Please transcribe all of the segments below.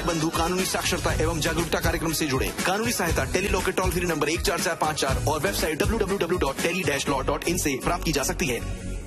बंधु कानूनी साक्षरता एवं जागरूकता कार्यक्रम से जुड़े। कानूनी सहायता टेली लॉ के टोल फ्री नंबर 14454 और वेबसाइट www.tele-law.in से प्राप्त की जा सकती है।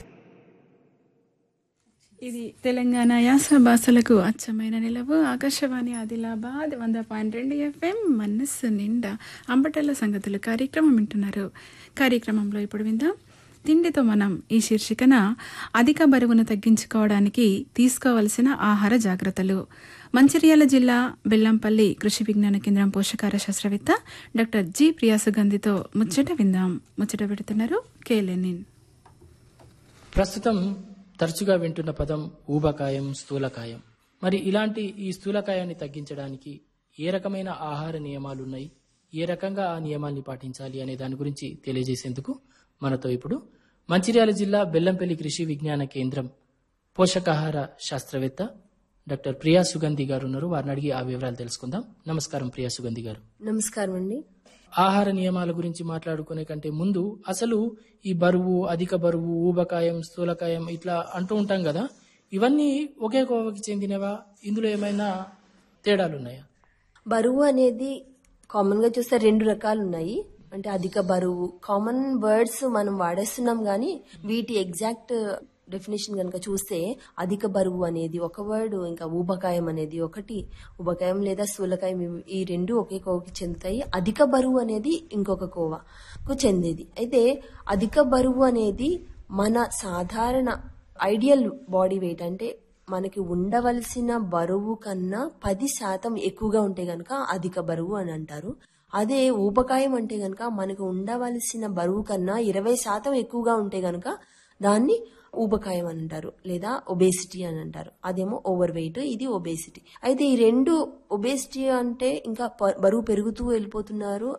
ఇది తెలంగాణ యాస భాషలకు అచ్చమైన నిలవు. ఆకాశవాణి ఆదిలాబాద్ 100.2 FM మనస్సు నిండా అంబటల సంగతులు కార్యక్రమం వింటున్నారు. కార్యక్రమంలో ఇప్పుడు విందాం తిండితో మనం ఈ శీర్షికన అధిక బరువును తగ్గించుకోవడానికి తీసుకోవలసిన ఆహార జాగ్రత్తలు. మంచిర్యాల జిల్లా బెల్లంపల్లి కృషి విజ్ఞాన కేంద్రం పోషకాహార శాస్త్రవేత్త డాక్టర్ జి ప్రియా సుగంధితో ముచ్చట విందాం. ముచ్చట పెడుతున్నారు కే లెనిన్. ప్రస్తుతం తరచుగా వింటున్న పదం ఊబకాయం, స్థూలకాయం. మరి ఇలాంటి ఈ స్థూలకాయాన్ని తగ్గించడానికి ఏ రకమైన ఆహార నియమాలున్నాయి, ఏ రకంగా ఆ నియమాల్ని పాటించాలి అనే దాని గురించి తెలియజేసేందుకు మనతో ఇప్పుడు మంచిర్యాల జిల్లా బెల్లంపల్లి కృషి విజ్ఞాన కేంద్రం పోషకాహార శాస్త్రవేత్త డాక్టర్ ప్రియా సుగంధి గారు ఉన్నారు. వారిని అడిగి ఆ వివరాలు తెలుసుకుందాం. నమస్కారం ప్రియా సుగంధి గారు. నమస్కారం అండి. ఆహార నియమాల గురించి మాట్లాడుకునే కంటే ముందు అసలు ఈ బరువు, అధిక బరువు, ఊబకాయం, స్థూలకాయం ఇట్లా అంటూ ఉంటాం కదా, ఇవన్నీ ఒకే కోవకి చెందినవా? ఇందులో ఏమైనా తేడాలు ఉన్నాయా? బరువు అనేది కామన్ గా చూస్తే 2 రకాలు ఉన్నాయి. అంటే అధిక బరువు, కామన్ వర్డ్స్ మనం వాడేస్తున్నాం గానీ వీటి ఎగ్జాక్ట్ డెఫినేషన్ కనుక చూస్తే అధిక బరువు అనేది ఒక వర్డ్, ఇంకా ఊబకాయం అనేది ఒకటి. ఊబకాయం లేదా స్థూలకాయం ఈ 2 ఒకే కోవకి చెందుతాయి. అధిక బరువు అనేది ఇంకొక కోవకు చెందేది. అయితే అధిక బరువు అనేది మన సాధారణ ఐడియల్ బాడీ వెయిట్, అంటే మనకి ఉండవలసిన బరువు కన్నా 10% ఎక్కువగా ఉంటే గనక అధిక బరువు అని అంటారు. అదే ఊబకాయం అంటే గనక మనకు ఉండవలసిన బరువు కన్నా 20% ఎక్కువగా ఉంటే గనక దాన్ని ఊబకాయం అని అంటారు, లేదా ఒబేసిటీ అని అంటారు. అదేమో ఓవర్ వెయిట్, ఇది ఒబేసిటీ. అయితే ఈ 2 ఒబేసిటీ అంటే ఇంకా బరువు పెరుగుతూ వెళ్ళిపోతున్నారు,